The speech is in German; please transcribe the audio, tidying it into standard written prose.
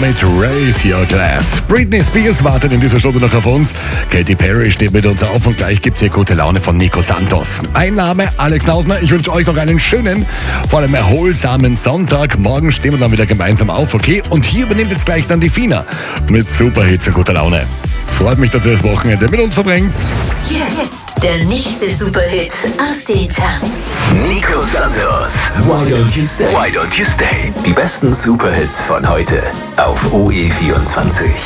mit Raise Your Glass. Britney Spears wartet in dieser Stunde noch auf uns. Katy Perry steht mit uns auf und gleich gibt's hier gute Laune von Nico Santos. Mein Name Alex Nausner. Ich wünsche euch noch einen schönen, vor allem erholsamen Sonntag. Morgen stehen wir dann wieder gemeinsam auf, okay? Und hier übernimmt jetzt gleich dann die Fina mit Superhits und guter Laune. Freut mich, dass ihr das Wochenende mit uns verbringt. Jetzt der nächste Superhit aus den Charts. Nico Santos, Why Don't You Stay? Why Don't You Stay? Die besten Superhits von heute auf OE24.